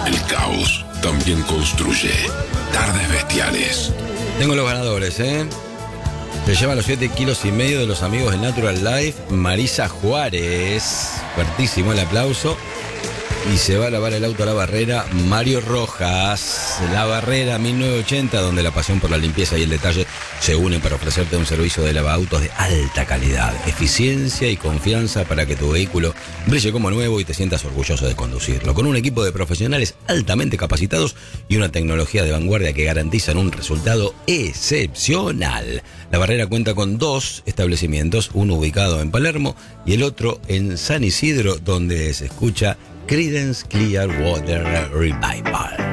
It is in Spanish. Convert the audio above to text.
El caos también construye. Tardes bestiales. Tengo los ganadores, ¿eh? Se lleva los 7,5 kilos de los amigos de Natural Life, Marisa Juárez. Fuertísimo el aplauso. Y se va a lavar el auto a La Barrera, Mario Rojas. La Barrera 1980, donde la pasión por la limpieza y el detalle se unen para ofrecerte un servicio de lavautos de alta calidad, eficiencia y confianza para que tu vehículo brille como nuevo y te sientas orgulloso de conducirlo. Con un equipo de profesionales altamente capacitados y una tecnología de vanguardia que garantizan un resultado excepcional. La Barrera cuenta con 2 establecimientos, uno ubicado en Palermo y el otro en San Isidro, donde se escucha Creedence Clearwater Revival.